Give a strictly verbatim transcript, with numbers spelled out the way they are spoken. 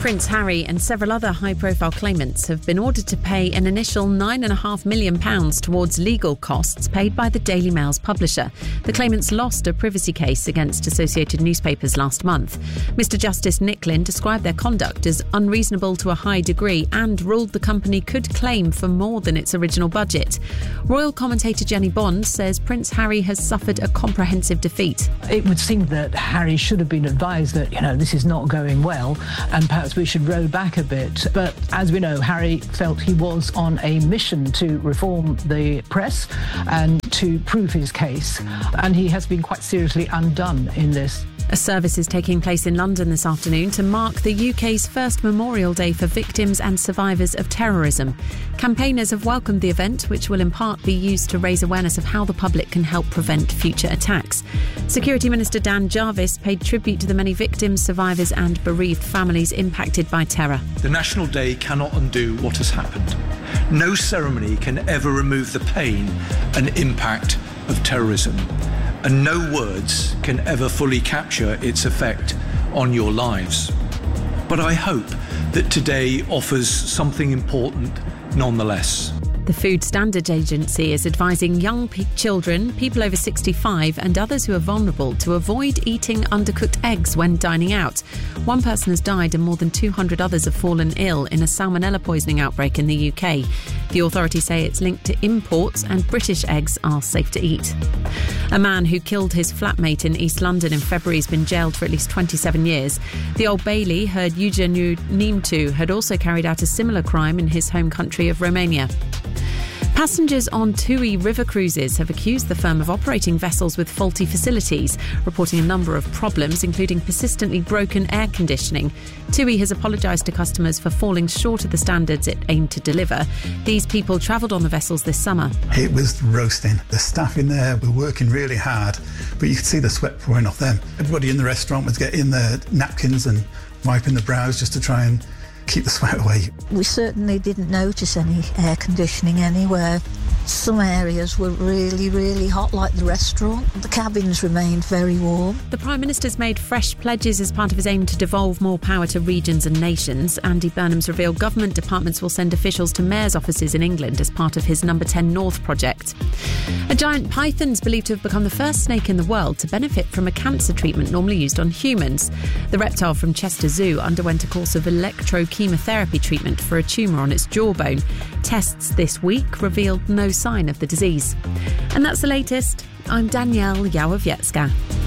Prince Harry and several other high-profile claimants have been ordered to pay an initial nine point five million pounds towards legal costs paid by the Daily Mail's publisher. The claimants lost a privacy case against Associated Newspapers last month. Mister Justice Nicklin described their conduct as unreasonable to a high degree and ruled the company could claim for more than its original budget. Royal commentator Jenny Bond says Prince Harry has suffered a comprehensive defeat. It would seem that Harry should have been advised that, you know, this is not going well and perhaps we should row back a bit. But as we know, Harry felt he was on a mission to reform the press and to prove his case, and he has been quite seriously undone in this. A service is taking place in London this afternoon to mark the U K's first Memorial Day for victims and survivors of terrorism. Campaigners have welcomed the event, which will in part be used to raise awareness of how the public can help prevent future attacks. Security Minister Dan Jarvis paid tribute to the many victims, survivors and bereaved families impacted by terror. The National Day cannot undo what has happened. No ceremony can ever remove the pain and impact of terrorism. And no words can ever fully capture its effect on your lives. But I hope that today offers something important nonetheless. The Food Standards Agency is advising young pe- children, people over sixty-five and others who are vulnerable to avoid eating undercooked eggs when dining out. One person has died and more than two hundred others have fallen ill in a salmonella poisoning outbreak in the U K. The authorities say it's linked to imports and British eggs are safe to eat. A man who killed his flatmate in East London in February has been jailed for at least twenty-seven years. The Old Bailey heard Eugeniu Nimtu had also carried out a similar crime in his home country of Romania. Passengers on TUI river cruises have accused the firm of operating vessels with faulty facilities, reporting a number of problems, including persistently broken air conditioning. TUI has apologised to customers for falling short of the standards it aimed to deliver. These people travelled on the vessels this summer. It was roasting. The staff in there were working really hard, but you could see the sweat pouring off them. Everybody in the restaurant was getting their napkins and wiping the brows just to try and keep the sweat away. We certainly didn't notice any air conditioning anywhere. Some areas were really, really hot, like the restaurant. The cabins remained very warm. The Prime Minister's made fresh pledges as part of his aim to devolve more power to regions and nations. Andy Burnham's revealed government departments will send officials to mayors' offices in England as part of his Number ten North project. A giant python's believed to have become the first snake in the world to benefit from a cancer treatment normally used on humans. The reptile from Chester Zoo underwent a course of electrochemotherapy treatment for a tumour on its jawbone. Tests this week revealed no sign of the disease. And that's the latest. I'm Danielle Yawowiecka.